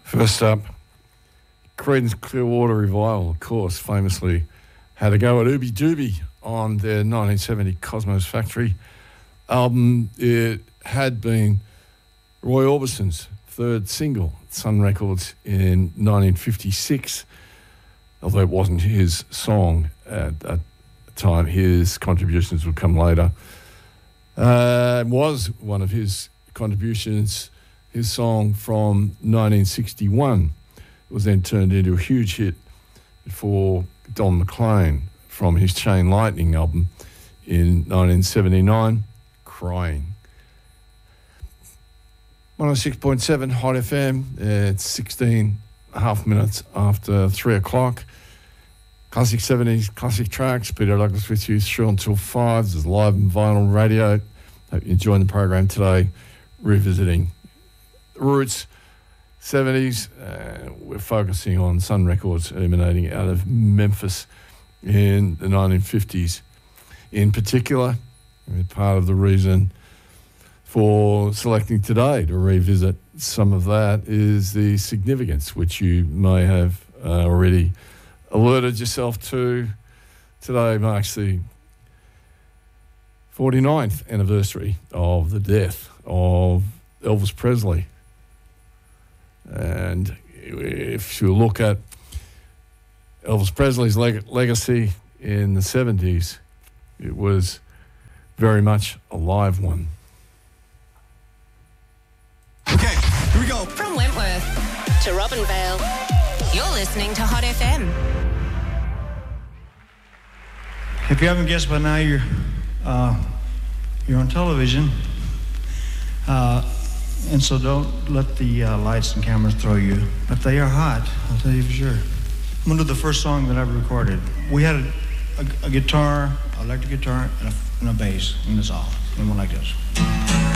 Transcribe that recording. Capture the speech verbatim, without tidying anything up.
First up, Creedence Clearwater Revival, of course, famously had a go at Ooby Dooby on their nineteen seventy Cosmos Factory album. It had been Roy Orbison's third single at Sun Records in nineteen fifty-six, although it wasn't his song at that time. His contributions would come later. Uh, it was one of his contributions, his song from nineteen sixty-one. It was then turned into a huge hit for Don McLean from his Chain Lightning album in nineteen seventy-nine, Crying. one oh six point seven Hot F M, it's sixteen and a half minutes after three o'clock. Classic seventies, classic tracks. Peter Douglas with you through until five. This is live and vinyl radio. Hope you're enjoying the program today, revisiting roots, seventies. Uh, we're focusing on Sun Records emanating out of Memphis in the nineteen fifties. In particular, part of the reason for selecting today to revisit some of that is the significance, which you may have uh, already alerted yourself to. Today marks the forty-ninth anniversary of the death of Elvis Presley. And if you look at Elvis Presley's leg- legacy in the seventies, it was very much a live one. Okay, here we go. From Wentworth to Robinvale, you're listening to Hot F M. If you haven't guessed by now, you're uh, you're on television, uh, and so don't let the uh, lights and cameras throw you. But they are hot, I'll tell you for sure. I'm gonna do the first song that I ever recorded. We had a, a, a guitar, electric guitar, and a, and a bass, and that's all. And it went like this.